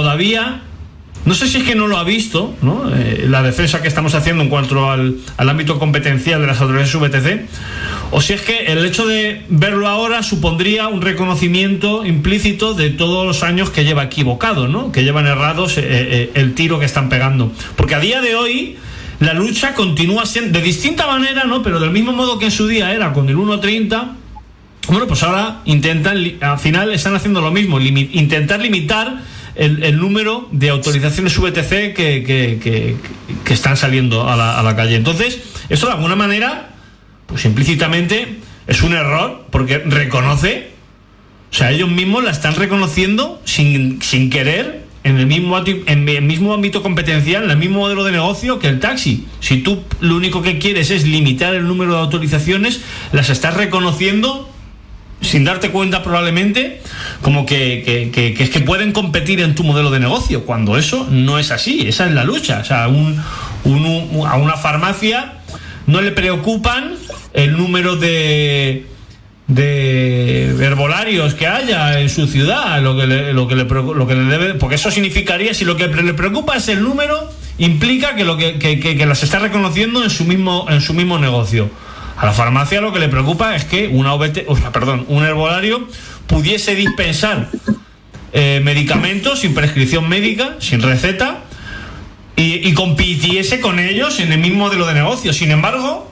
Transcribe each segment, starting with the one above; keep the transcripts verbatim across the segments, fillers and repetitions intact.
todavía, no sé si es que no lo ha visto, ¿no? Eh, la defensa que estamos haciendo en cuanto al, al ámbito competencial de las autoridades V T C, o si es que el hecho de verlo ahora supondría un reconocimiento implícito de todos los años que lleva equivocado, ¿no? Que llevan errados eh, eh, el tiro que están pegando. Porque a día de hoy la lucha continúa siendo de distinta manera, ¿no? Pero del mismo modo que en su día era con el uno treinta. Bueno, pues ahora intentan, al final están haciendo lo mismo, limi- intentar limitar el, el número de autorizaciones V T C que, que, que, que están saliendo a la, a la calle. Entonces, eso de alguna manera, pues implícitamente es un error, porque reconoce, o sea, ellos mismos la están reconociendo sin, sin querer en el mismo en el mismo ámbito competencial, en el mismo modelo de negocio que el taxi. Si tú lo único que quieres es limitar el número de autorizaciones, las estás reconociendo sin darte cuenta probablemente como que, que, que, que es que pueden competir en tu modelo de negocio, cuando eso no es así. Esa es la lucha. O sea, un, un, un, a una farmacia no le preocupan el número de de herbolarios que haya en su ciudad, lo que le, lo que le, lo que le debe, porque eso significaría, si lo que le preocupa es el número, implica que lo que, que, que, que las está reconociendo en su mismo en su mismo negocio. A la farmacia lo que le preocupa es que una O V T, o sea, perdón, un herbolario pudiese dispensar eh, medicamentos sin prescripción médica, sin receta, y, y compitiese con ellos en el mismo modelo de negocio. Sin embargo,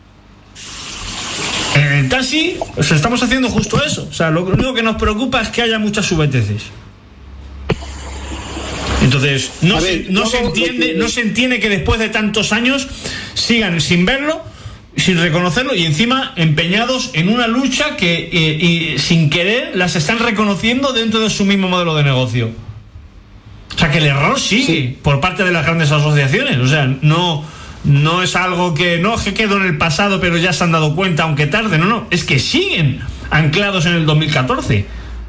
en el taxi, o sea, estamos haciendo justo eso. O sea, lo único que nos preocupa es que haya muchas V T Cs. Entonces, no, ver, se, no, se entiende, no se entiende que después de tantos años sigan sin verlo, sin reconocerlo, y encima empeñados en una lucha que eh, y sin querer las están reconociendo dentro de su mismo modelo de negocio. O sea, que el error sigue sí. por parte de las grandes asociaciones. O sea, no, no es algo que no que quedó en el pasado pero ya se han dado cuenta, aunque tarde. No, no, es que siguen anclados en el dos mil catorce.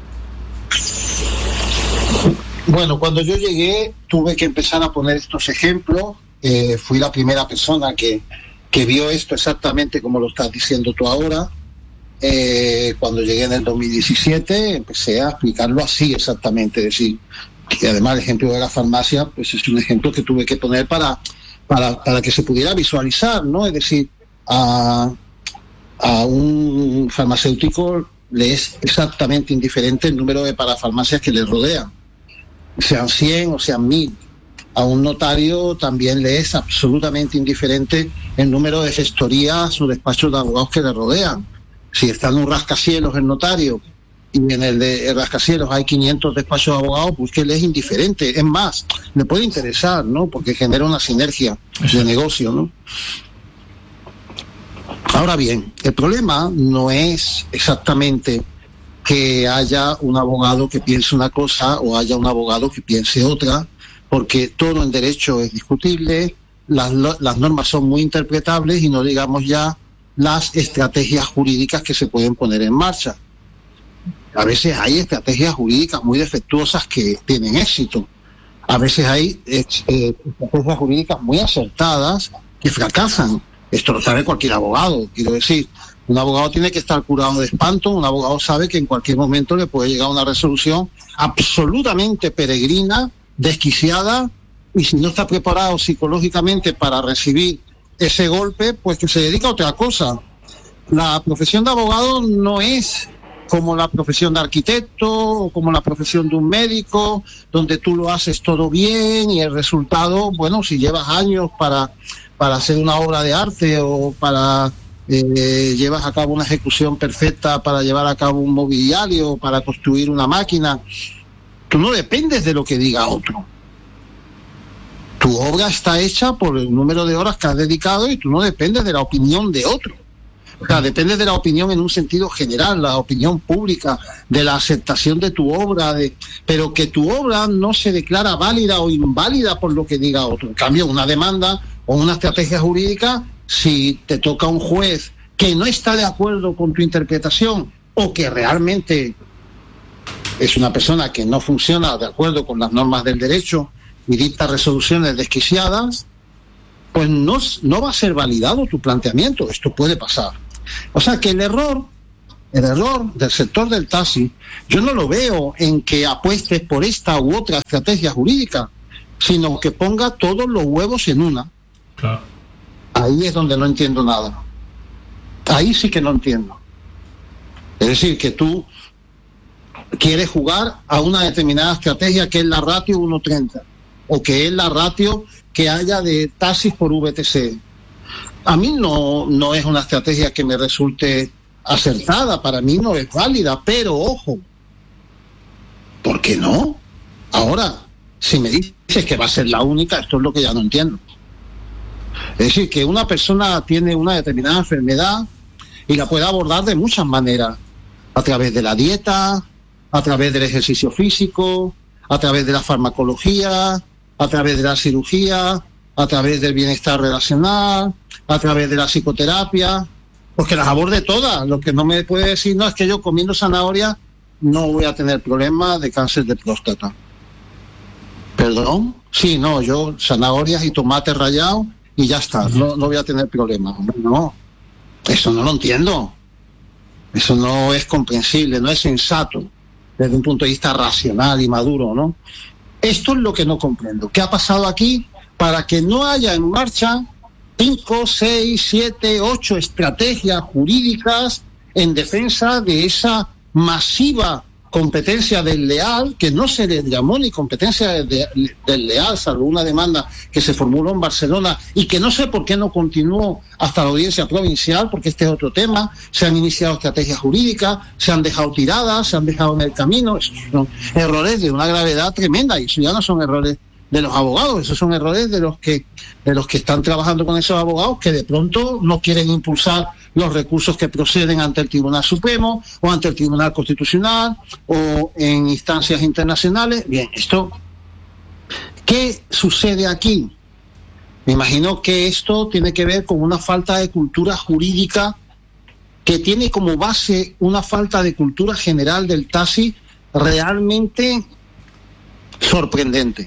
Bueno, cuando yo llegué tuve que empezar a poner estos ejemplos. Eh, fui la primera persona que que vio esto exactamente como lo estás diciendo tú ahora. Eh, cuando llegué en el dos mil diecisiete empecé a explicarlo así exactamente, es decir, que además el ejemplo de la farmacia pues es un ejemplo que tuve que poner para, para, para que se pudiera visualizar, ¿no? Es decir, a, a un farmacéutico le es exactamente indiferente el número de parafarmacias que le rodean, sean cien o sean mil. A un notario también le es absolutamente indiferente el número de gestorías o despachos de abogados que le rodean. Si está en un rascacielos el notario y en el de el rascacielos hay quinientos despachos de abogados, pues que le es indiferente. Es más, le puede interesar, ¿no? Porque genera una sinergia de negocio, ¿no? Ahora bien, el problema no es exactamente que haya un abogado que piense una cosa o haya un abogado que piense otra, porque todo en derecho es discutible, las, las normas son muy interpretables y no digamos ya las estrategias jurídicas que se pueden poner en marcha. A veces hay estrategias jurídicas muy defectuosas que tienen éxito. A veces hay eh, estrategias jurídicas muy acertadas que fracasan. Esto lo sabe cualquier abogado. Quiero decir, un abogado tiene que estar curado de espanto. Un abogado sabe que en cualquier momento le puede llegar una resolución absolutamente peregrina, desquiciada, y si no está preparado psicológicamente para recibir ese golpe, pues que se dedica a otra cosa. La profesión de abogado no es como la profesión de arquitecto o como la profesión de un médico, donde tú lo haces todo bien y el resultado, bueno, si llevas años para, para hacer una obra de arte o para eh, llevas a cabo una ejecución perfecta para llevar a cabo un mobiliario, para construir una máquina, tú no dependes de lo que diga otro. Tu obra está hecha por el número de horas que has dedicado y tú no dependes de la opinión de otro. O sea, dependes de la opinión en un sentido general, la opinión pública, de la aceptación de tu obra, de, pero que tu obra no se declara válida o inválida por lo que diga otro. En cambio, una demanda o una estrategia jurídica, si te toca un juez que no está de acuerdo con tu interpretación o que realmente es una persona que no funciona de acuerdo con las normas del derecho y dicta resoluciones desquiciadas, pues no, no va a ser validado tu planteamiento. Esto puede pasar. O sea que el error el error del sector del taxi, yo no lo veo en que apuestes por esta u otra estrategia jurídica, sino que ponga todos los huevos en una. Claro. Ahí es donde no entiendo nada. Ahí sí que no entiendo. Es decir, que tú quieres jugar a una determinada estrategia que es la ratio uno treinta o que es la ratio que haya de taxis por V T C. A mí no, no es una estrategia que me resulte acertada, para mí no es válida, pero ojo, ¿por qué no? Ahora, si me dices que va a ser la única, esto es lo que ya no entiendo. Es decir, que una persona tiene una determinada enfermedad y la puede abordar de muchas maneras, a través de la dieta, a través del ejercicio físico, a través de la farmacología, a través de la cirugía, a través del bienestar relacional, a través de la psicoterapia, pues que las aborde todas. Lo que no me puede decir, no, es que yo comiendo zanahoria no voy a tener problemas de cáncer de próstata. ¿Perdón? Sí, no, yo zanahorias y tomate rallado y ya está, no, no voy a tener problemas. No, eso no lo entiendo. Eso no es comprensible, no es sensato desde un punto de vista racional y maduro, ¿no? Esto es lo que no comprendo. ¿Qué ha pasado aquí para que no haya en marcha cinco, seis, siete, ocho estrategias jurídicas en defensa de esa masiva competencia desleal, que no se le llamó ni competencia desleal, salvo una demanda que se formuló en Barcelona y que no sé por qué no continuó hasta la audiencia provincial, porque este es otro tema? Se han iniciado estrategias jurídicas, se han dejado tiradas, se han dejado en el camino. Esos son errores de una gravedad tremenda, y eso ya no son errores de los abogados, esos son errores de los que de los que están trabajando con esos abogados, que de pronto no quieren impulsar los recursos que proceden ante el Tribunal Supremo o ante el Tribunal Constitucional o en instancias internacionales. Bien, esto, ¿qué sucede aquí? Me imagino que esto tiene que ver con una falta de cultura jurídica que tiene como base una falta de cultura general del taxi realmente sorprendente.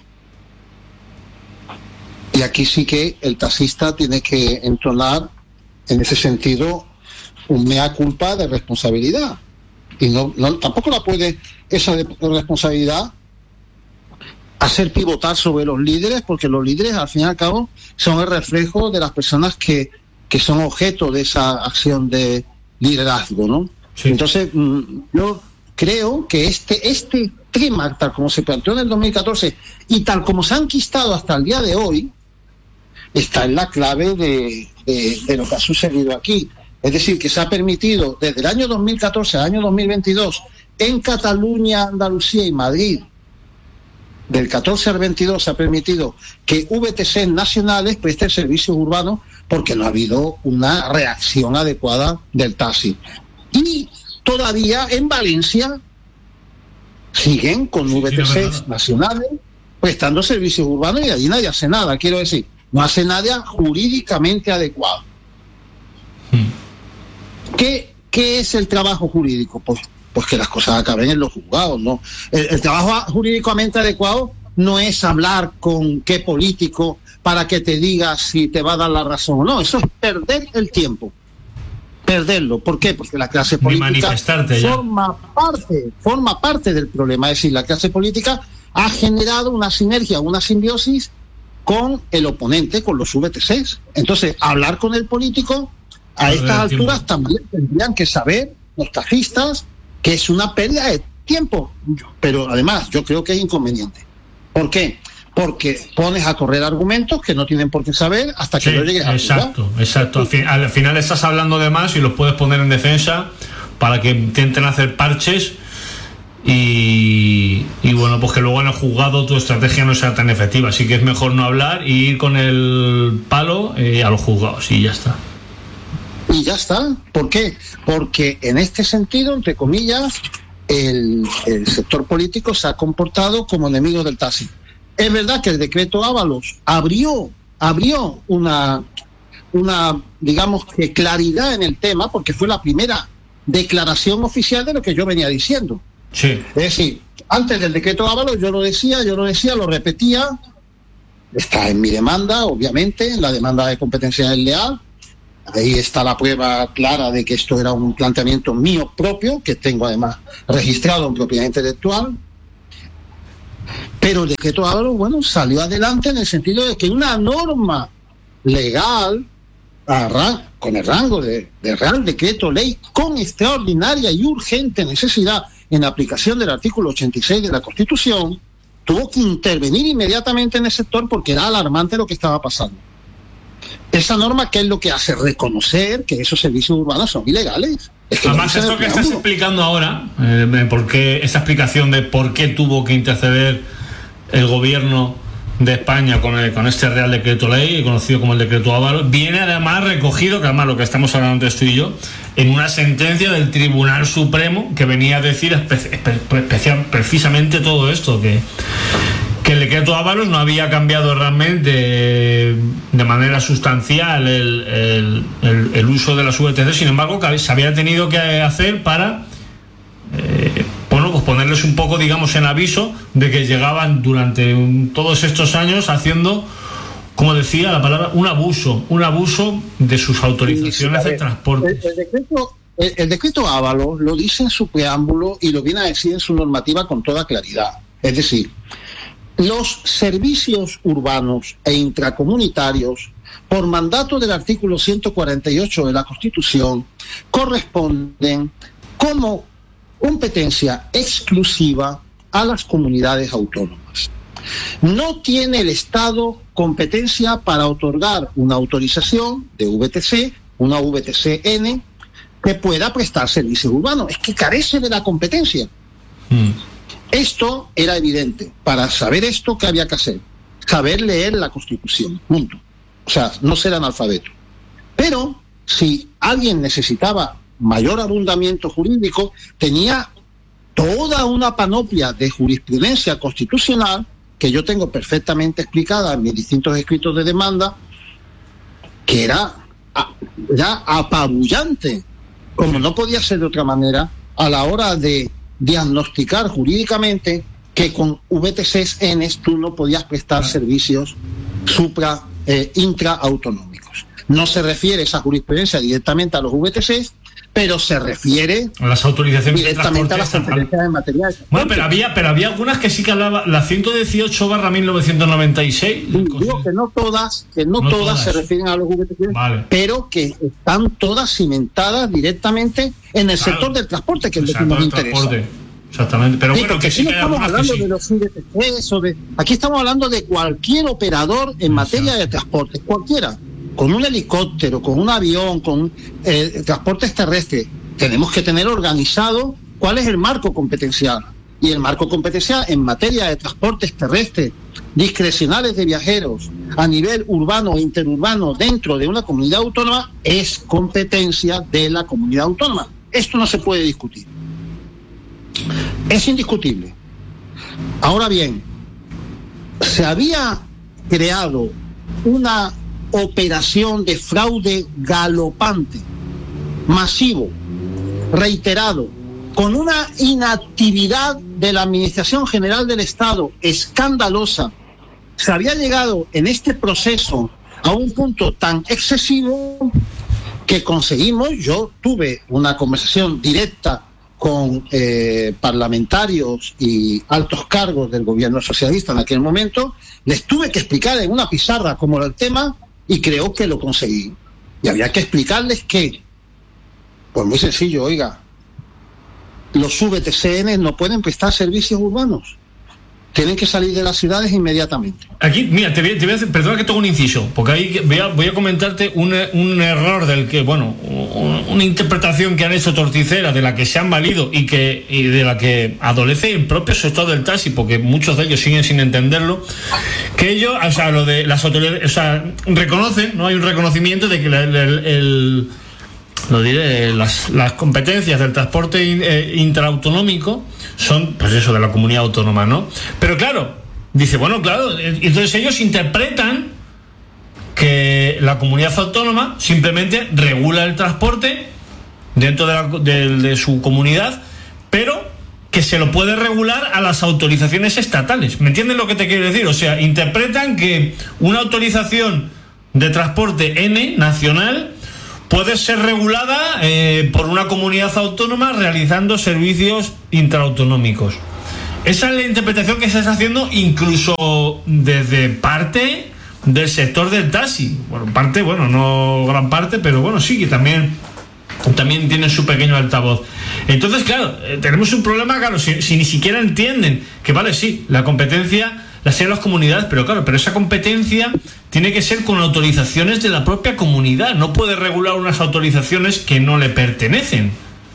Y aquí sí que el taxista tiene que entonar, en ese sentido, un mea culpa de responsabilidad. Y no, no tampoco la puede esa de responsabilidad hacer pivotar sobre los líderes, porque los líderes, al fin y al cabo, son el reflejo de las personas que, que son objeto de esa acción de liderazgo, ¿no? Sí. Entonces, yo creo que este, este tema, tal como se planteó en el dos mil catorce y tal como se ha enquistado hasta el día de hoy, está en la clave de, de, de lo que ha sucedido aquí. Es decir, que se ha permitido desde el año dos mil catorce al año dos mil veintidós en Cataluña, Andalucía y Madrid, del catorce al veintidós se ha permitido que V T C nacionales presten servicios urbanos porque no ha habido una reacción adecuada del taxi. Y todavía en Valencia siguen con V T C nacionales prestando servicios urbanos y allí nadie hace nada, quiero decir. No hace nada jurídicamente adecuado. Hmm. ¿Qué, ¿Qué es el trabajo jurídico? Pues, pues que las cosas acaben en los juzgados, ¿no? El, el trabajo jurídicamente adecuado no es hablar con qué político para que te diga si te va a dar la razón o no. Eso es perder el tiempo. Perderlo. ¿Por qué? Porque la clase política forma parte, forma parte del problema. Es decir, la clase política ha generado una sinergia, una simbiosis con el oponente, con los V T Cs. Entonces, hablar con el político a estas alturas también tendrían que saber los taxistas que es una pérdida de tiempo. Pero además, yo creo que es inconveniente. ¿Por qué? Porque pones a correr argumentos que no tienen por qué saber hasta que sí, no llegues a exacto, juzgar. Exacto. Al, fin, al final estás hablando de más y los puedes poner en defensa para que intenten hacer parches. Y, y bueno, pues que luego en el juzgado tu estrategia no sea tan efectiva, así que es mejor no hablar y ir con el palo eh, a los juzgados y ya está. Y ya está. ¿Por qué? Porque en este sentido, entre comillas, el, el sector político se ha comportado como enemigo del taxi. Es verdad que el decreto Ábalos abrió, abrió una, una, digamos que claridad en el tema, porque fue la primera declaración oficial de lo que yo venía diciendo. Sí. Es decir, antes del decreto Ábalos yo lo decía, yo lo decía, lo repetía, está en mi demanda, obviamente, en la demanda de competencia desleal, ahí está la prueba clara de que esto era un planteamiento mío propio, que tengo además registrado en propiedad intelectual. Pero el decreto Ábalos, bueno, salió adelante en el sentido de que una norma legal con el rango de, de Real Decreto Ley con extraordinaria y urgente necesidad en aplicación del artículo ochenta y seis de la Constitución, tuvo que intervenir inmediatamente en el sector porque era alarmante lo que estaba pasando. Esa norma, ¿qué es lo que hace? Reconocer que esos servicios urbanos son ilegales. Es que además, esto que estás explicando ahora, eh, por qué, esa explicación de por qué tuvo que interceder el gobierno de España con, el, con este Real Decreto Ley, conocido como el Decreto Ábalos, viene además recogido, que además lo que estamos hablando tú y yo, en una sentencia del Tribunal Supremo que venía a decir espe- espe- especial, precisamente todo esto, que, que el Decreto Ábalos no había cambiado realmente de manera sustancial el, el, el, el uso de las V T C, sin embargo que se había tenido que hacer para eh, bueno, pues ponerles un poco, digamos, en aviso de que llegaban durante un, todos estos años haciendo, como decía la palabra, un abuso, un abuso de sus autorizaciones de transporte. El, el decreto, el, el decreto Ábalos lo dice en su preámbulo y lo viene a decir en su normativa con toda claridad. Es decir, los servicios urbanos e intracomunitarios, por mandato del artículo ciento cuarenta y ocho de la Constitución, corresponden como competencia exclusiva a las comunidades autónomas. No tiene el Estado competencia para otorgar una autorización de V T C, una V T C N, que pueda prestar servicios urbanos. Es que carece de la competencia. Mm. Esto era evidente. Para saber esto, ¿qué había que hacer? Saber leer la Constitución. Punto. O sea, no ser analfabeto. Pero si alguien necesitaba mayor abundamiento jurídico, tenía toda una panoplia de jurisprudencia constitucional que yo tengo perfectamente explicada en mis distintos escritos de demanda, que era ya apabullante, como no podía ser de otra manera, a la hora de diagnosticar jurídicamente que con V T Cs N tú no podías prestar servicios supra eh, intraautonómicos. No se refiere esa jurisprudencia directamente a los V T Cs, pero se refiere a las autorizaciones directamente a las competencias en materia de transporte. Bueno, pero había, pero había algunas que sí que hablaba, la ciento dieciocho barra mil novecientos noventa y seis. Digo que no todas, que no, no todas, todas se refieren a los V T C, vale, pero que están todas cimentadas directamente en el claro, sector del transporte, que es lo que nos interesa. Transporte. Exactamente, pero sí, bueno, que sí sí no estamos hablando sí. de los V T Cs o de, aquí estamos hablando de cualquier operador en materia Exacto. de transporte, cualquiera. Con un helicóptero, con un avión, con eh, transportes terrestres, tenemos que tener organizado cuál es el marco competencial. Y el marco competencial en materia de transportes terrestres discrecionales de viajeros a nivel urbano e interurbano dentro de una comunidad autónoma es competencia de la comunidad autónoma. Esto no se puede discutir. Es indiscutible. Ahora bien, se había creado una operación de fraude galopante, masivo, reiterado, con una inactividad de la Administración General del Estado escandalosa. Se había llegado en este proceso a un punto tan excesivo que conseguimos, yo tuve una conversación directa con eh, parlamentarios y altos cargos del gobierno socialista en aquel momento, les tuve que explicar en una pizarra cómo era el tema y creo que lo conseguí. Y había que explicarles que, pues muy sencillo, oiga, los V T C N no pueden prestar servicios urbanos. Tienen que salir de las ciudades inmediatamente. Aquí, mira, te voy, te voy a hacer, perdona que tengo un inciso, porque ahí voy a, voy a comentarte un, un error del que, bueno, un, una interpretación que han hecho torticera, de la que se han valido y que y de la que adolece el propio sector del taxi, porque muchos de ellos siguen sin entenderlo, que ellos, o sea, lo de las autoridades, o sea, reconocen, ¿no? Hay un reconocimiento de que el, el, el lo diré, las, las competencias del transporte eh, intraautonómico son, pues eso, de la comunidad autónoma, ¿no? Pero claro, dice, bueno, claro, entonces ellos interpretan que la comunidad autónoma simplemente regula el transporte dentro de, la, de, de su comunidad, pero que se lo puede regular a las autorizaciones estatales. ¿Me entienden lo que te quiero decir? O sea, interpretan que una autorización de transporte N nacional puede ser regulada eh, por una comunidad autónoma realizando servicios intraautonómicos. Esa es la interpretación que se está haciendo incluso desde parte del sector del taxi. Bueno, parte, bueno, no gran parte, pero bueno, sí que también, también tienen su pequeño altavoz. Entonces, claro, eh, tenemos un problema, claro, si, si ni siquiera entienden que, vale, sí, la competencia la sean las comunidades, pero claro, pero esa competencia tiene que ser con autorizaciones de la propia comunidad, no puede regular unas autorizaciones que no le pertenecen.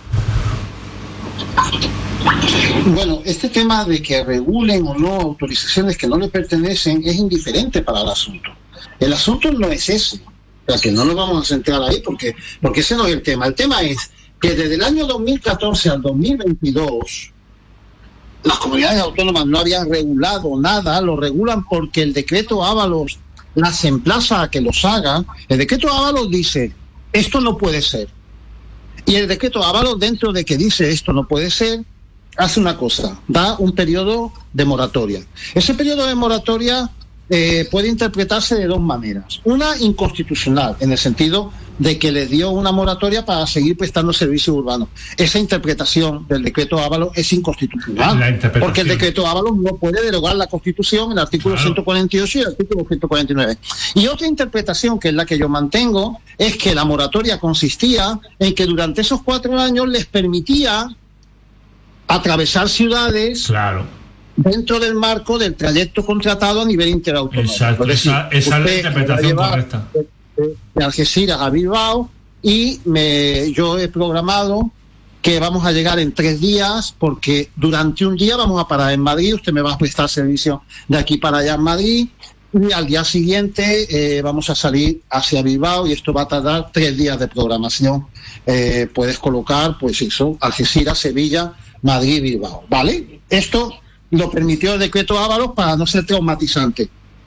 Bueno, este tema de que regulen o no autorizaciones que no le pertenecen es indiferente para el asunto. El asunto no es ese, o sea, que no nos vamos a centrar ahí porque, porque ese no es el tema. El tema es que desde el año dos mil catorce al dos mil veintidós las comunidades autónomas no habían regulado nada, lo regulan porque el decreto Ábalos las emplaza a que los hagan. El decreto Ábalos dice, esto no puede ser. Y el decreto Ábalos, dentro de que dice esto no puede ser, hace una cosa, da un periodo de moratoria. Ese periodo de moratoria eh, puede interpretarse de dos maneras. Una, inconstitucional, en el sentido de que le dio una moratoria para seguir prestando servicios urbanos. Esa interpretación del decreto Ábalos es inconstitucional, porque el decreto Ábalos no puede derogar la Constitución, el artículo claro. ciento cuarenta y ocho y el artículo ciento cuarenta y nueve. Y otra interpretación, que es la que yo mantengo, es que la moratoria consistía en que durante esos cuatro años les permitía atravesar ciudades claro. dentro del marco del trayecto contratado a nivel interautonómico. Exacto, decir, esa, esa es la interpretación correcta. De, de, de Algeciras a Bilbao y me, yo he programado que vamos a llegar en tres días porque durante un día vamos a parar en Madrid, usted me va a prestar servicio de aquí para allá en Madrid y al día siguiente eh, vamos a salir hacia Bilbao y esto va a tardar tres días de programación. Eh, puedes colocar, pues eso, Algeciras, Sevilla, Madrid, Bilbao, ¿vale? Esto lo permitió el decreto Ábalos para no ser traumatizante.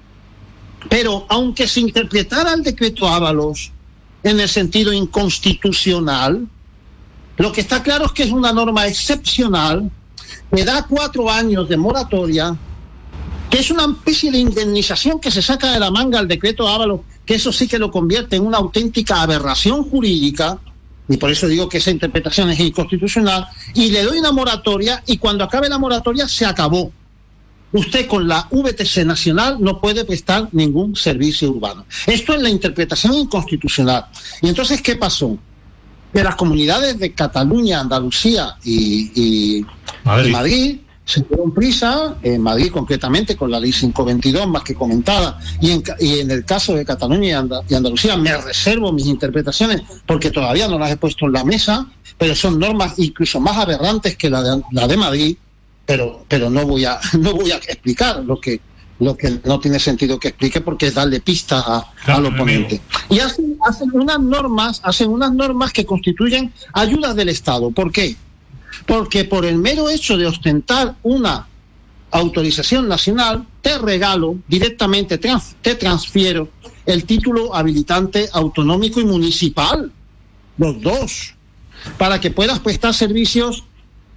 Pero aunque se interpretara el decreto Ábalos en el sentido inconstitucional, lo que está claro es que es una norma excepcional que da cuatro años de moratoria, que es una especie de indemnización que se saca de la manga al decreto Ábalos, que eso sí que lo convierte en una auténtica aberración jurídica, y por eso digo que esa interpretación es inconstitucional, y le doy una moratoria, y cuando acabe la moratoria se acabó. Usted con la V T C nacional no puede prestar ningún servicio urbano. Esto es la interpretación inconstitucional. Y entonces, ¿qué pasó? Que las comunidades de Cataluña, Andalucía y, y Madrid, y Madrid se dieron prisa, en Madrid concretamente con la ley quinientos veintidós más que comentada, y en, y en el caso de Cataluña y, And- y Andalucía me reservo mis interpretaciones porque todavía no las he puesto en la mesa, pero son normas incluso más aberrantes que la de, la de Madrid, pero pero no voy a no voy a explicar lo que lo que no tiene sentido que explique porque es darle pistas a, claro, al oponente. Amigo. Y hacen, hacen unas normas, hacen unas normas que constituyen ayudas del Estado. ¿Por qué? Porque por el mero hecho de ostentar una autorización nacional, te regalo directamente, trans, te transfiero el título habilitante autonómico y municipal, los dos, para que puedas prestar servicios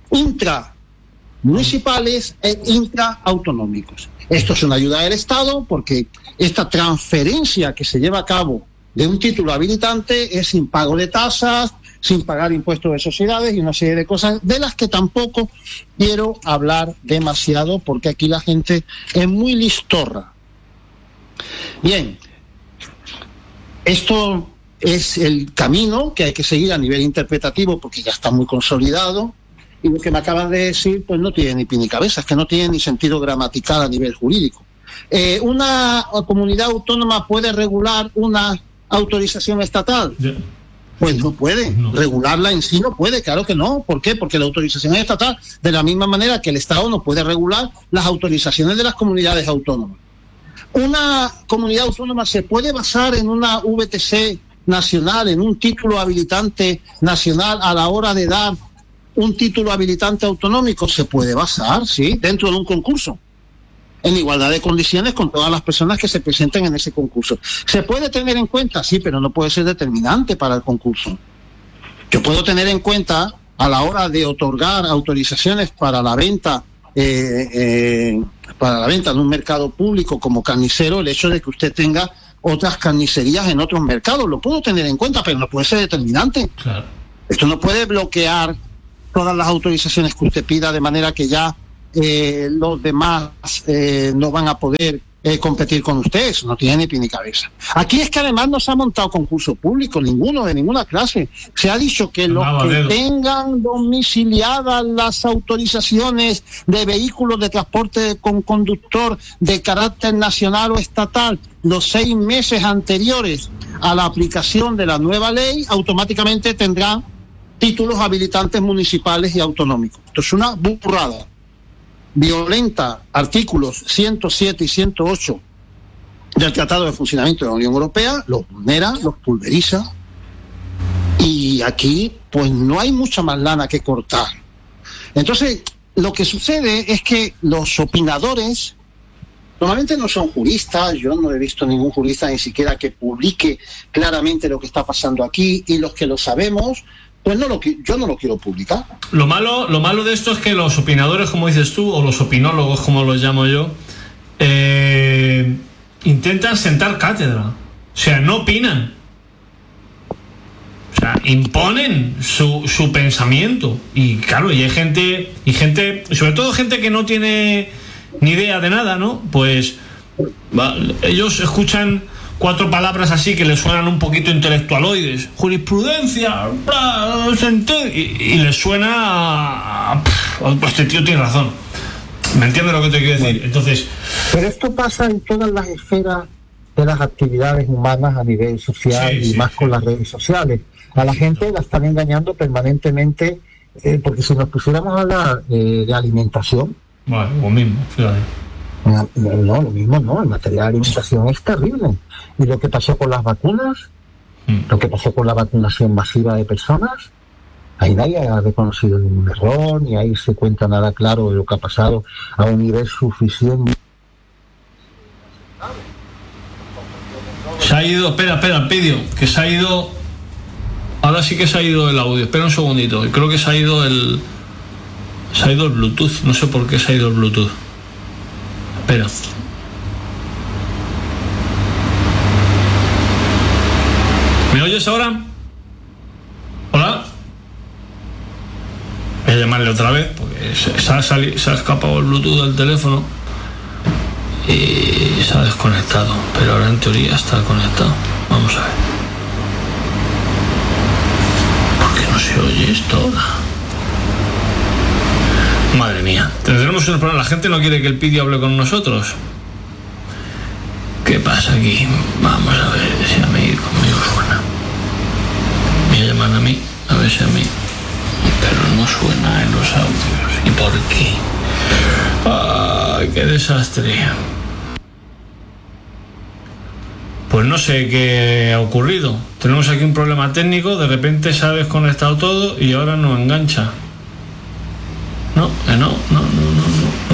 intramunicipales e intraautonómicos. Esto es una ayuda del Estado porque esta transferencia que se lleva a cabo de un título habilitante es sin pago de tasas, sin pagar impuestos de sociedades y una serie de cosas de las que tampoco quiero hablar demasiado porque aquí la gente es muy listorra. Bien, esto es el camino que hay que seguir a nivel interpretativo porque ya está muy consolidado y lo que me acabas de decir pues no tiene ni pie ni cabeza, es que no tiene ni sentido gramatical a nivel jurídico. Eh, ¿Una comunidad autónoma puede regular una autorización estatal? Yeah. Pues no puede, no. Regularla en sí no puede, claro que no. ¿Por qué? Porque la autorización es estatal, de la misma manera que el Estado no puede regular las autorizaciones de las comunidades autónomas. ¿Una comunidad autónoma se puede basar en una V T C nacional, en un título habilitante nacional a la hora de dar un título habilitante autonómico? Se puede basar, sí, dentro de un concurso, en igualdad de condiciones con todas las personas que se presenten en ese concurso. ¿Se puede tener en cuenta? Sí, pero no puede ser determinante para el concurso. Yo puedo tener en cuenta a la hora de otorgar autorizaciones para la venta eh, eh, para la venta en un mercado público como carnicero el hecho de que usted tenga otras carnicerías en otros mercados. Lo puedo tener en cuenta, pero no puede ser determinante. Claro. Esto no puede bloquear todas las autorizaciones que usted pida, de manera que ya eh, los demás eh, no van a poder eh, competir con usted. Eso no tiene ni pie ni cabeza. Aquí es que además no se ha montado concurso público, ninguno, de ninguna clase. Se ha dicho que los Ah, que Valero. tengan domiciliadas las autorizaciones de vehículos de transporte con conductor de carácter nacional o estatal los seis meses anteriores a la aplicación de la nueva ley, automáticamente tendrán títulos habilitantes municipales y autonómicos. Esto es una burrada. Violenta artículos ciento siete y ciento ocho del Tratado de Funcionamiento de la Unión Europea, los vulnera, los pulveriza, y aquí pues no hay mucha más lana que cortar. Entonces, lo que sucede es que los opinadores normalmente no son juristas. Yo no he visto ningún jurista ni siquiera que publique claramente lo que está pasando aquí, y los que lo sabemos, pues no lo, yo no lo quiero publicar. Lo malo, lo malo de esto es que los opinadores, como dices tú, o los opinólogos, como los llamo yo, eh, intentan sentar cátedra. O sea, no opinan. O sea, imponen su, su pensamiento. Y claro, y hay gente, y gente, sobre todo gente que no tiene ni idea de nada, ¿no? Pues va, ellos escuchan cuatro palabras así que les suenan un poquito intelectualoides, jurisprudencia, bla, y, y les suena a, a, pues este tío tiene razón. ¿Me entiendes lo que te quiero decir? Bueno, entonces, pero esto pasa en todas las esferas de las actividades humanas a nivel social, sí, y sí, más sí. con las redes sociales. A la gente la están engañando permanentemente, eh, porque si nos pusiéramos a hablar eh, de alimentación, bueno, lo mismo, fíjate. No, no, lo mismo no, en materia de alimentación es terrible. Y lo que pasó con las vacunas, Mm. lo que pasó con la vacunación masiva de personas, ahí nadie ha reconocido ningún error, ni ahí se cuenta nada claro de lo que ha pasado a un nivel suficiente. Se ha ido, espera, espera, Pidio, que se ha ido. Ahora sí que se ha ido el audio. Espera un segundito. Creo que se ha ido el. Se ha ido el Bluetooth. No sé por qué se ha ido el Bluetooth. Espera. ¿Me oyes ahora? ¿Hola? Voy a llamarle otra vez porque se, se, ha, salido, se ha escapado el Bluetooth del teléfono y se ha desconectado. Pero ahora en teoría está conectado. Vamos a ver. ¿Por qué no se oye esto ahora? Madre mía, tendremos un problema. La gente no quiere que el Pidio hable con nosotros. ¿Qué pasa aquí? Vamos a ver si a mí conmigo suena. Me llaman a mí, a ver si a mí. Pero no suena en los audios. ¿Y por qué? ¡Ay, qué desastre! Pues no sé qué ha ocurrido. Tenemos aquí un problema técnico. De repente se ha desconectado todo y ahora no engancha. No, que no, no, no, no, no.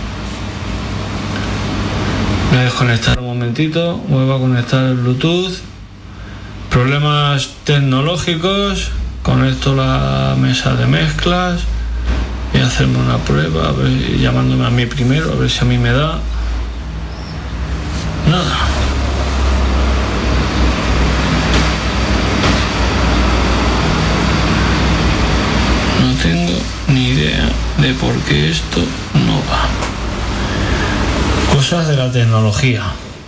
Voy a desconectar un momentito. Vuelvo a conectar el Bluetooth. Problemas tecnológicos. Conecto la mesa de mezclas y hacerme una prueba, a ver, llamándome a mí primero, a ver si a mí me da. Nada. No tengo ni idea de por qué esto no va. Cosas de la tecnología.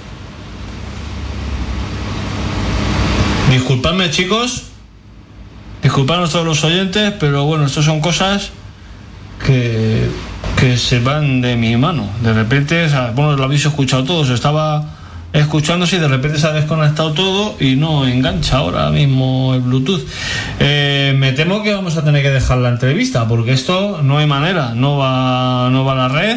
Disculpadme, chicos. Disculpadnos todos los oyentes, pero bueno, estas son cosas que, que se van de mi mano. De repente, o sea, bueno, lo habéis escuchado todos, estaba escuchándose y de repente se ha desconectado todo y no engancha ahora mismo el Bluetooth. Eh, me temo que vamos a tener que dejar la entrevista, porque esto no hay manera, no va, no va a la red.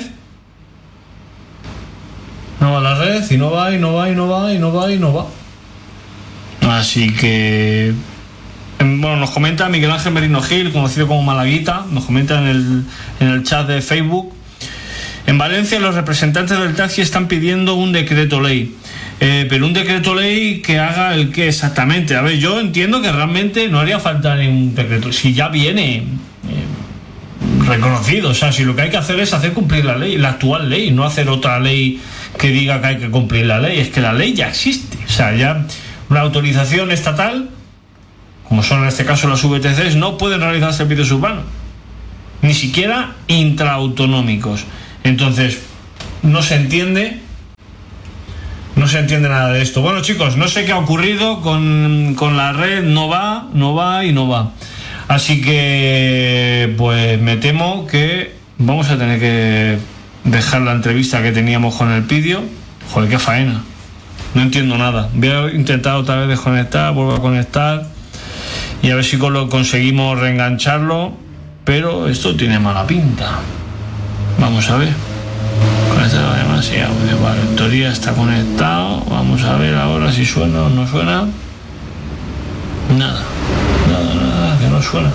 No va a la red y no va y no va y no va y no va y no va. Así que... Bueno, nos comenta Miguel Ángel Merino Gil, conocido como Malaguita, nos comenta en el, en el chat de Facebook. En Valencia los representantes del taxi están pidiendo un decreto ley, eh, pero un decreto ley que haga el qué exactamente. A ver, yo entiendo que realmente no haría falta ningún decreto, si ya viene eh, reconocido. O sea, si lo que hay que hacer es hacer cumplir la ley, la actual ley, no hacer otra ley que diga que hay que cumplir la ley, es que la ley ya existe. O sea, ya una autorización estatal, como son en este caso las V T Cs, no pueden realizar servicios urbanos, ni siquiera intraautonómicos. Entonces, no se entiende, no se entiende nada de esto. Bueno, chicos, no sé qué ha ocurrido con, con la red, no va, no va y no va. Así que, pues me temo que vamos a tener que dejar la entrevista que teníamos con el Pidio. Joder, qué faena. No entiendo nada. Voy a intentar otra vez desconectar, vuelvo a conectar y a ver si lo conseguimos reengancharlo. Pero esto tiene mala pinta. Vamos a ver. Conectado además, sí, audio. Vale, en teoría está conectado. Vamos a ver ahora si suena o no suena. Nada. Nada, nada, que no suena.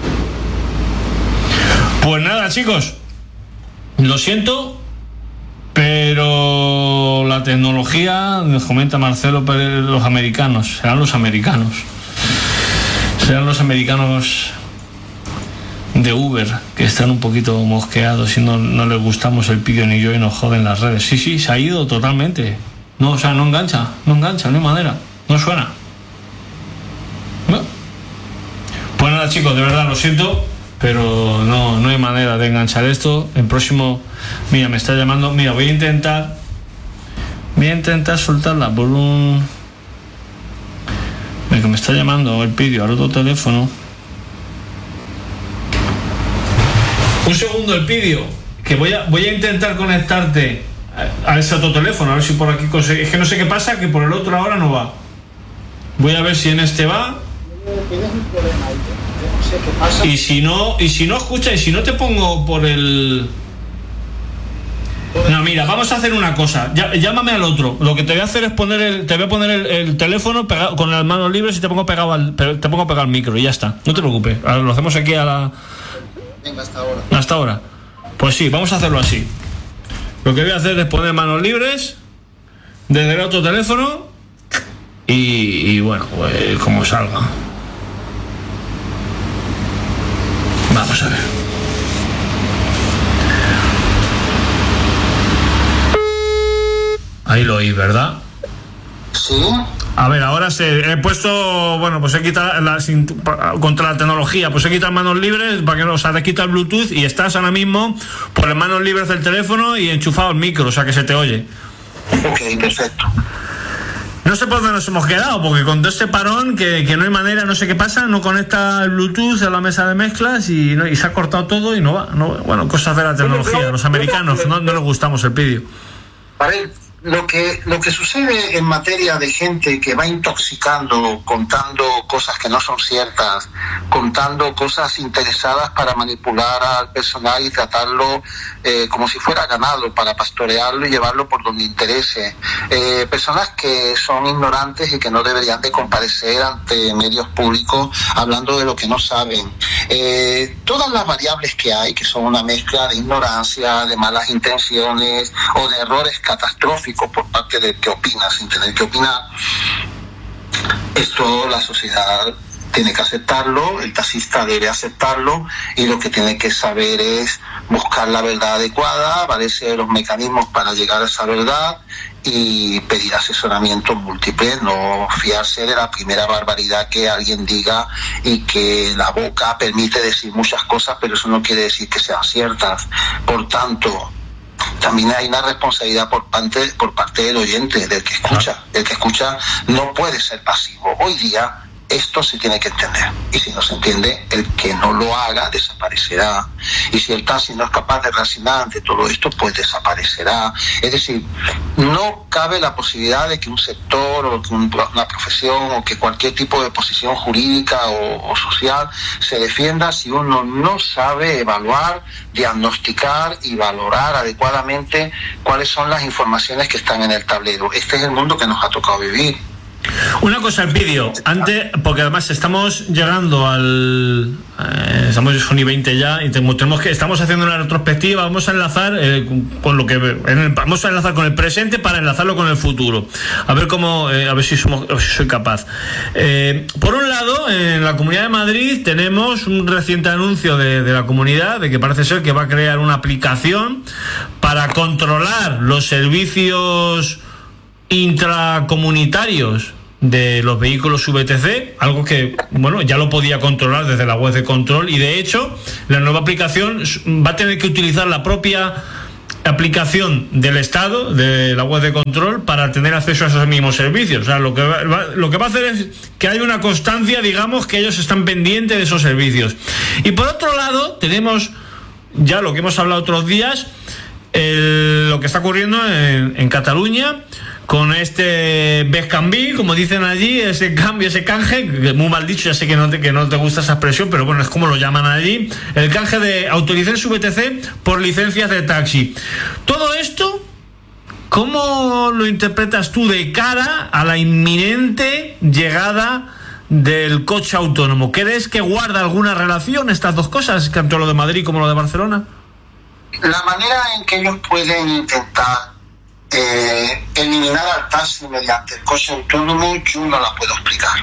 Pues nada, chicos. Lo siento, pero la tecnología, nos comenta Marcelo Pérez, los americanos, serán los americanos. Serán los americanos de Uber, que están un poquito mosqueados y no, no les gustamos el Pidio ni yo y nos joden las redes. Sí, sí, se ha ido totalmente. No, o sea, no engancha, no engancha, no hay manera, no suena. Bueno. Pues nada, chicos, de verdad lo siento, pero no, no hay manera de enganchar esto. El próximo, mira, me está llamando, mira, voy a intentar, voy a intentar soltarla por un, mira, que me está llamando el Pidio al otro teléfono. Un segundo, el Pidio, que voy a, voy a intentar conectarte a, a ese otro teléfono, a ver si por aquí consigo. Es que no sé qué pasa, que por el otro ahora no va. Voy a ver si en este va. Tienes un problema ahí, yo no sé qué pasa. Y si no, y si no escucha, y si no te pongo por el... No, mira, vamos a hacer una cosa. Ya, llámame al otro. Lo que te voy a hacer es poner el, te voy a poner el, el teléfono pegado, con las manos libres y te pongo pegado al, te pongo pegado al micro y ya está. No te preocupes. Ahora lo hacemos aquí a la... Venga, hasta ahora. Hasta ahora. Pues sí, vamos a hacerlo así. Lo que voy a hacer es poner manos libres desde el otro teléfono y, y bueno, pues como salga. Vamos a ver. Ahí lo oí, ¿verdad? Sí. A ver, ahora se he puesto, bueno, pues he quitado la, sin, contra la tecnología, pues he quitado manos libres para que no, o sea, te quita el Bluetooth y estás ahora mismo por las manos libres del teléfono y enchufado el micro, o sea que se te oye. Ok, perfecto. No sé por dónde nos hemos quedado, porque con todo este parón, que, que no hay manera, no sé qué pasa, no conecta el Bluetooth a la mesa de mezclas y, no, y se ha cortado todo y no va. No, bueno, cosas de la tecnología, los americanos, no, no les gustamos el Pidio. A ver, lo que, lo que sucede en materia de gente que va intoxicando, contando cosas que no son ciertas, contando cosas interesadas para manipular al personal y tratarlo eh, como si fuera ganado, para pastorearlo y llevarlo por donde interese. Eh, personas que son ignorantes y que no deberían de comparecer ante medios públicos hablando de lo que no saben. Eh, todas las variables que hay, que son una mezcla de ignorancia, de malas intenciones o de errores catastróficos por parte del que opina sin tener que opinar, esto la sociedad tiene que aceptarlo, el taxista debe aceptarlo y lo que tiene que saber es buscar la verdad adecuada, valerse de los mecanismos para llegar a esa verdad y pedir asesoramiento múltiple, no fiarse de la primera barbaridad que alguien diga y que la boca permite decir muchas cosas, pero eso no quiere decir que sean ciertas. Por tanto, también hay una responsabilidad por parte, por parte del oyente, del que escucha. El que escucha no puede ser pasivo. Hoy día esto se tiene que entender. Y si no se entiende, el que no lo haga desaparecerá. Y si el taxi no es capaz de reaccionar ante todo esto, pues desaparecerá. Es decir, no cabe la posibilidad de que un sector o que una profesión o que cualquier tipo de posición jurídica o, o social se defienda si uno no sabe evaluar, diagnosticar y valorar adecuadamente cuáles son las informaciones que están en el tablero. Este es el mundo que nos ha tocado vivir. Una cosa, el vídeo, antes, porque además estamos llegando al... Eh, estamos son y veinte ya, y tenemos que, estamos haciendo una retrospectiva, vamos a enlazar eh, con lo que... En el, vamos a enlazar con el presente para enlazarlo con el futuro. A ver cómo, eh, a ver si, somos, si soy capaz. Eh, por un lado, en la Comunidad de Madrid tenemos un reciente anuncio de, de la comunidad, de que parece ser que va a crear una aplicación para controlar los servicios intracomunitarios de los vehículos V T C, algo que, bueno, ya lo podía controlar desde la web de control, y de hecho la nueva aplicación va a tener que utilizar la propia aplicación del Estado, de la web de control, para tener acceso a esos mismos servicios. O sea, lo que va, lo que va a hacer es que haya una constancia, digamos, que ellos están pendientes de esos servicios. Y por otro lado, tenemos ya lo que hemos hablado otros días, el, lo que está ocurriendo en, en Cataluña, con este Bescanví, como dicen allí, ese cambio, ese canje, que muy mal dicho, ya sé que no te, que no te gusta esa expresión, pero bueno, es como lo llaman allí, el canje de autorizar su V T C por licencias de taxi. Todo esto, ¿cómo lo interpretas tú de cara a la inminente llegada del coche autónomo? ¿Crees que guarda alguna relación estas dos cosas, tanto lo de Madrid como lo de Barcelona? La manera en que ellos pueden intentar Eh, eliminar al taxi mediante el coche autónomo, yo no la puedo explicar.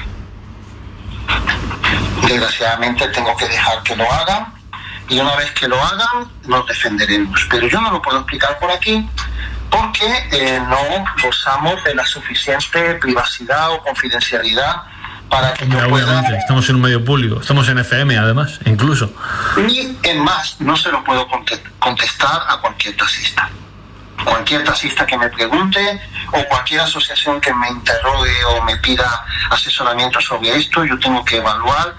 Desgraciadamente tengo que dejar que lo hagan, y una vez que lo hagan nos defenderemos, pero yo no lo puedo explicar por aquí porque eh, no gozamos de la suficiente privacidad o confidencialidad para que ya, yo pueda... Obviamente, estamos en un medio público, estamos en F M además, incluso. Y en más, no se lo puedo contestar a cualquier taxista. Cualquier taxista que me pregunte, o cualquier asociación que me interrogue o me pida asesoramiento sobre esto, yo tengo que evaluar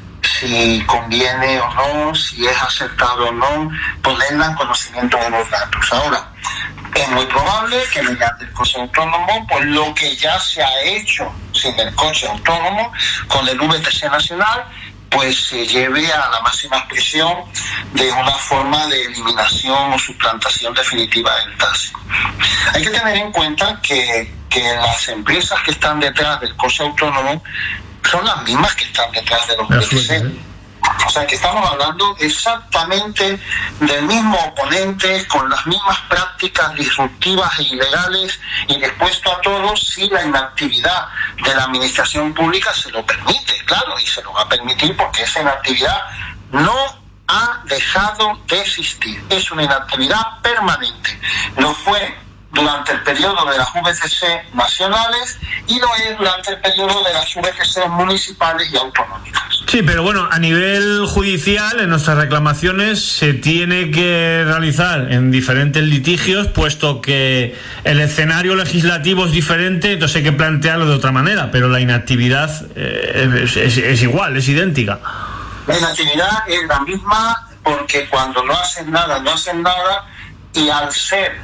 si conviene o no, si es acertado o no, ponerla en conocimiento de los datos. Ahora, es muy probable que mediante el coche autónomo, pues lo que ya se ha hecho sin el coche autónomo, con el V T C nacional, pues se lleve a la máxima expresión de una forma de eliminación o suplantación definitiva del taxi. Hay que tener en cuenta que, que las empresas que están detrás del coche autónomo son las mismas que están detrás de los V T C. O sea que estamos hablando exactamente del mismo oponente, con las mismas prácticas disruptivas e ilegales, y dispuesto a todo si la inactividad de la administración pública se lo permite, claro, y se lo va a permitir porque esa inactividad no ha dejado de existir, es una inactividad permanente. Lo fue durante el periodo de las V T C nacionales y lo es durante el periodo de las V T C municipales y autonómicas. Sí, pero bueno, a nivel judicial, en nuestras reclamaciones se tiene que realizar en diferentes litigios, puesto que el escenario legislativo es diferente, entonces hay que plantearlo de otra manera, pero la inactividad eh, es, es, es igual, es idéntica. La inactividad es la misma, porque cuando no hacen nada, no hacen nada, y al ser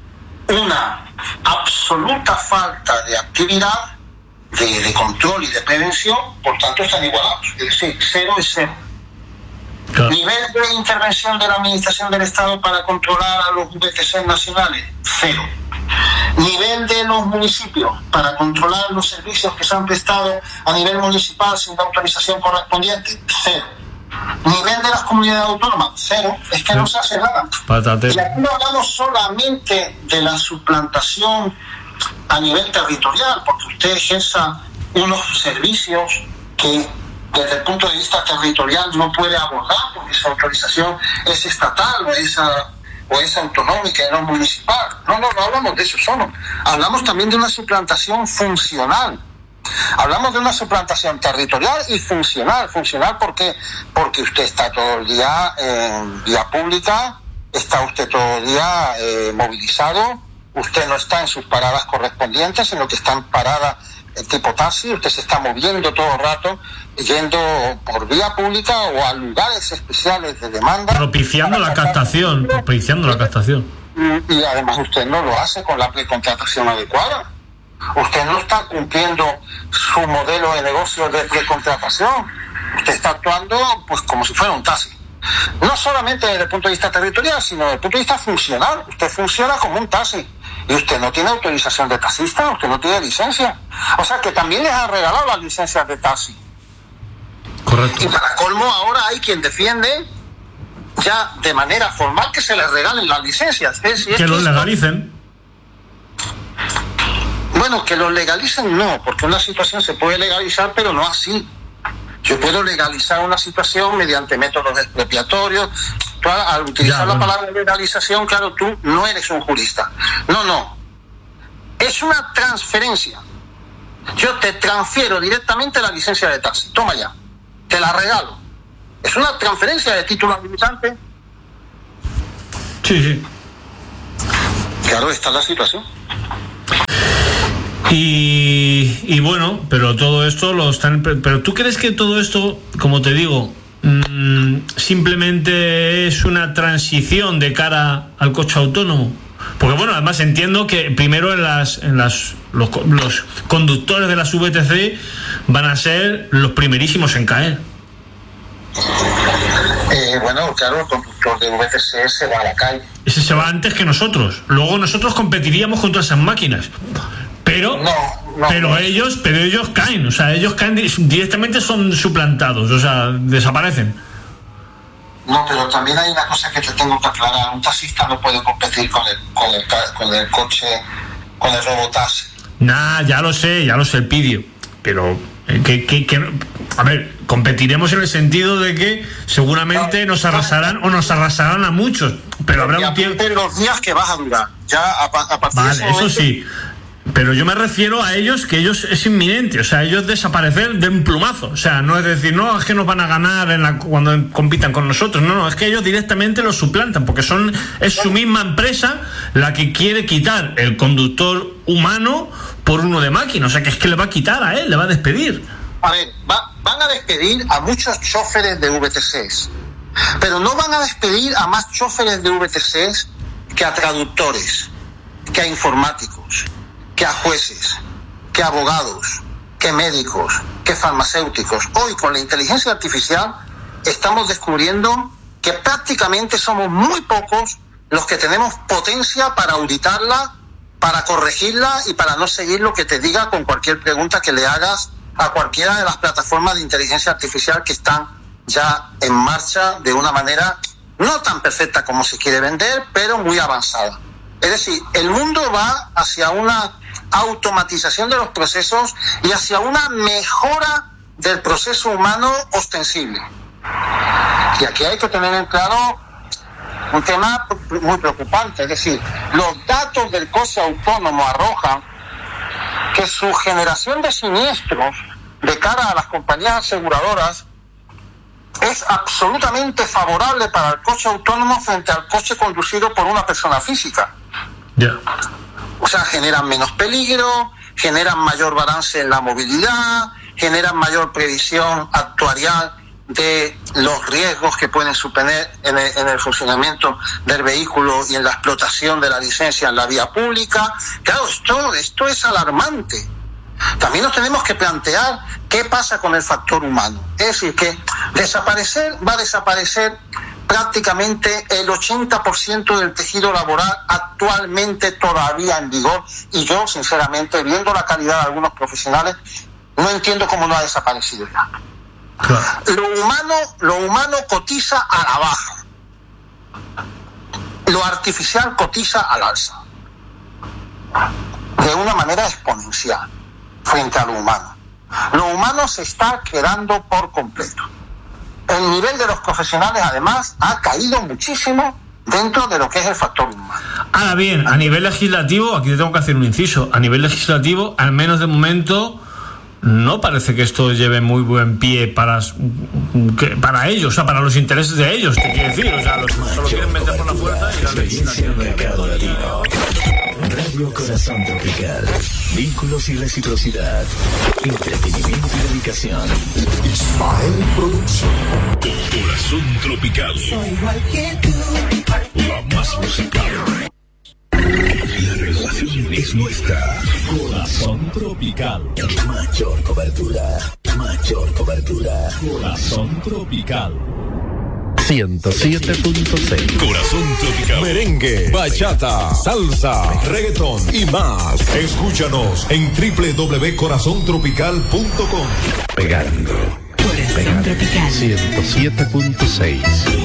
una absoluta falta de actividad, de, de control y de prevención, por tanto están igualados, es decir, cero es cero. Claro. Nivel de intervención de la administración del Estado para controlar a los V T C nacionales, cero. Nivel de los municipios para controlar los servicios que se han prestado a nivel municipal sin la autorización correspondiente, cero. Nivel de las comunidades autónomas, cero. Es que sí. No se hace nada. Pátate. Y aquí no hablamos solamente de la suplantación a nivel territorial, porque usted ejerza unos servicios que desde el punto de vista territorial no puede abordar, porque esa autorización es estatal o es, a, o es autonómica y no municipal. No, no, no hablamos de eso solo. Hablamos también de una suplantación funcional. Hablamos de una suplantación territorial y funcional. Funcional porque porque usted está todo el día en vía pública, está usted todo el día eh, movilizado, usted no está en sus paradas correspondientes, sino que está en parada tipo taxi, usted se está moviendo todo el rato, yendo por vía pública o a lugares especiales de demanda. Propiciando la captación, propiciando la captación. Y además usted no lo hace con la precontratación adecuada. Usted no está cumpliendo su modelo de negocio de precontratación. Usted está actuando pues como si fuera un taxi. No solamente desde el punto de vista territorial, sino desde el punto de vista funcional. Usted funciona como un taxi. y usted no tiene autorización de taxista, usted no tiene licencia. O sea que también les han regalado las licencias de taxi. Correcto. Y para colmo ahora hay quien defiende ya de manera formal que se les regalen las licencias. Es, es que los legalicen. Bueno, que los legalicen no, porque una situación se puede legalizar, pero no así. Yo puedo legalizar una situación mediante métodos expropiatorios. Tú, al utilizar ya, bueno. la palabra legalización, claro, tú no eres un jurista. No, no. Es una transferencia. Yo te transfiero directamente la licencia de taxi. Toma ya. Te la regalo. Es una transferencia de título habilitante. Sí, sí. Claro, esta es la situación. Y, y bueno, pero todo esto lo están... Pero ¿tú crees que todo esto, como te digo, mmm, simplemente es una transición de cara al coche autónomo? Porque bueno, además entiendo que primero en las, en las los, los conductores de las V T C van a ser los primerísimos en caer. Eh, bueno, claro, el conductor de V T C se va a la calle. Ese se va antes que nosotros. Luego nosotros competiríamos contra esas máquinas. Pero, no, no, pero no. ellos, pero ellos caen, o sea, ellos caen directamente, son suplantados, o sea, desaparecen. No, pero también hay una cosa que te tengo que aclarar. Un taxista no puede competir con el, con el, con el coche, con el robotaxi. Nah, ya lo sé, ya lo sé, el pidio. Pero, que, que, que, a ver, competiremos en el sentido de que seguramente no, nos arrasarán o nos arrasarán a muchos. Pero habrá un tiempo. Los días que vas a durar. Ya a, a partir vale, de ese momento... eso sí. Pero yo me refiero a ellos, que ellos es inminente, o sea, ellos desaparecer de un plumazo, o sea, no es decir, no, es que nos van a ganar en la, cuando compitan con nosotros, no, no, es que ellos directamente los suplantan, porque son es su misma empresa la que quiere quitar el conductor humano por uno de máquina, o sea, que es que le va a quitar a él, le va a despedir. A ver, va, van a despedir a muchos choferes de V T Cs, pero no van a despedir a más choferes de V T Cs que a traductores, que a informáticos, que a jueces, que a abogados, que médicos, que farmacéuticos. Hoy con la inteligencia artificial estamos descubriendo que prácticamente somos muy pocos los que tenemos potencia para auditarla, para corregirla y para no seguir lo que te diga con cualquier pregunta que le hagas a cualquiera de las plataformas de inteligencia artificial que están ya en marcha de una manera no tan perfecta como se quiere vender, pero muy avanzada. Es decir, el mundo va hacia una automatización de los procesos y hacia una mejora del proceso humano ostensible. Y aquí hay que tener en claro un tema muy preocupante, es decir, los datos del coche autónomo arrojan que su generación de siniestros de cara a las compañías aseguradoras es absolutamente favorable para el coche autónomo frente al coche conducido por una persona física. Ya. Yeah. O sea, generan menos peligro, generan mayor balance en la movilidad, generan mayor previsión actuarial de los riesgos que pueden suponer en el, en el funcionamiento del vehículo y en la explotación de la licencia en la vía pública. Claro, esto, esto es alarmante. También nos tenemos que plantear qué pasa con el factor humano. Es decir, que desaparecer va a desaparecer prácticamente el ochenta por ciento del tejido laboral actualmente todavía en vigor, y yo sinceramente, viendo la calidad de algunos profesionales, no entiendo cómo no ha desaparecido ya. Claro. Lo humano, lo humano cotiza a la baja, lo artificial cotiza al alza de una manera exponencial frente a lo humano. Lo humano se está quedando por completo. El nivel de los profesionales, además, ha caído muchísimo dentro de lo que es el factor humano. Ahora bien, a nivel legislativo, aquí te tengo que hacer un inciso, a nivel legislativo, al menos de momento, no parece que esto lleve muy buen pie para, para ellos, o sea, para los intereses de ellos, te quiero decir, o sea, los, solo quieren meter por la puerta y la legislación. Mercado Latino. Radio Corazón Tropical. Vínculos y reciprocidad. Entretenimiento y dedicación. Ismael Producción. Corazón Tropical. Soy igual que tú. La más musical. La renovación es nuestra. Corazón Tropical. Mayor cobertura. Mayor cobertura. Corazón Tropical. ciento siete punto seis. Corazón Tropical. Merengue, bachata, salsa, reggaetón y más. Escúchanos en doble u doble u doble u punto corazón tropical punto com. Pegando. Corazón Tropical. ciento siete punto seis.